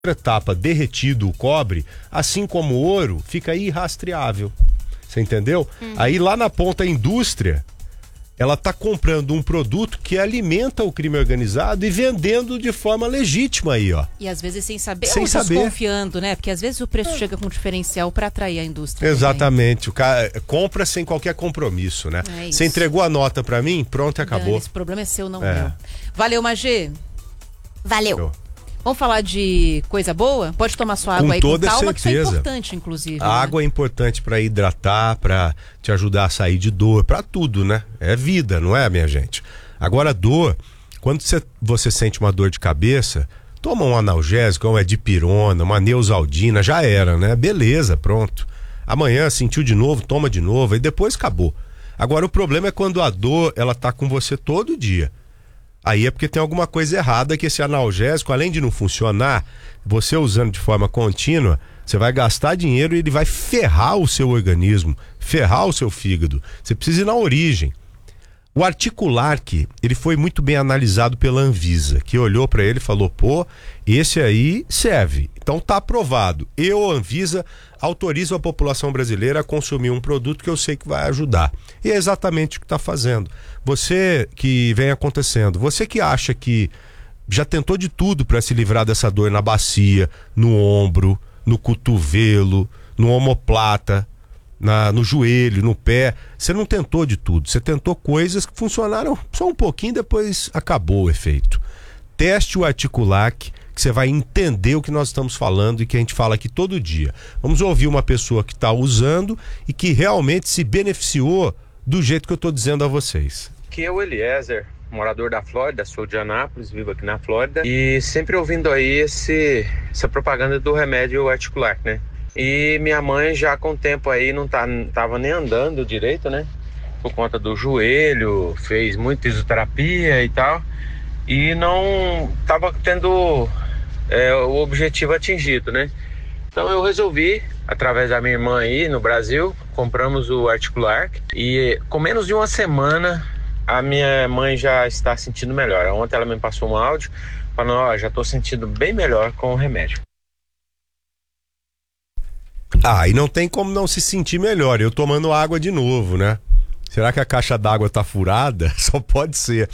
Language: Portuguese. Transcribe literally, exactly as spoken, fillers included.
etapa derretido o cobre, assim como o ouro, fica irrastreável. Você entendeu? Uhum. Aí lá na ponta a indústria, ela tá comprando um produto que alimenta o crime organizado e vendendo de forma legítima aí, ó. E às vezes sem saber, sem ou saber. desconfiando, né? Porque às vezes o preço é. chega com diferencial para atrair a indústria. Exatamente. Também. O cara compra sem qualquer compromisso, né? É Você entregou a nota para mim, pronto e acabou. Esse problema é seu, não é. meu. Valeu, Magê. Valeu. Eu. Vamos falar de coisa boa? Pode tomar sua água com aí toda com calma, certeza. que isso é importante, inclusive. A né? água é importante para hidratar, para te ajudar a sair de dor, para tudo, né? É vida, não é, minha gente? Agora, dor, quando você, você sente uma dor de cabeça, toma um analgésico, uma dipirona, uma neosaldina, já era, né? Beleza, pronto. Amanhã sentiu de novo, toma de novo, e depois acabou. Agora, o problema é quando a dor, ela tá com você todo dia. Aí é porque tem alguma coisa errada, que esse analgésico, além de não funcionar, você usando de forma contínua, você vai gastar dinheiro e ele vai ferrar o seu organismo, ferrar o seu fígado. Você precisa ir na origem. O Articulark, ele foi muito bem analisado pela Anvisa, que olhou para ele e falou, pô, esse aí serve. Então tá aprovado. Eu, Anvisa, autorizo a população brasileira a consumir um produto que eu sei que vai ajudar. E é exatamente o que está fazendo. Você que vem acontecendo, você que acha que já tentou de tudo para se livrar dessa dor na bacia, no ombro, no cotovelo, no omoplata, Na, no joelho, no pé, você não tentou de tudo, você tentou coisas que funcionaram só um pouquinho, depois acabou o efeito. Teste o Articulark, que você vai entender o que nós estamos falando e que a gente fala aqui todo dia. Vamos ouvir uma pessoa que está usando e que realmente se beneficiou do jeito que eu estou dizendo a vocês. Aqui é o Eliezer, morador da Flórida, sou de Anápolis, vivo aqui na Flórida e sempre ouvindo aí esse, essa propaganda do remédio Articulark, né? E minha mãe já com o tempo aí não tá, tava nem andando direito, né? Por conta do joelho, fez muita fisioterapia e tal. E não tava tendo é, o objetivo atingido, né? Então eu resolvi, através da minha irmã aí no Brasil, compramos o Articulark. E com menos de uma semana a minha mãe já está sentindo melhor. Ontem ela me passou um áudio falando, ó, já tô sentindo bem melhor com o remédio. Ah, e não tem como não se sentir melhor, eu tomando água de novo, né? Será que a caixa d'água tá furada? Só pode ser.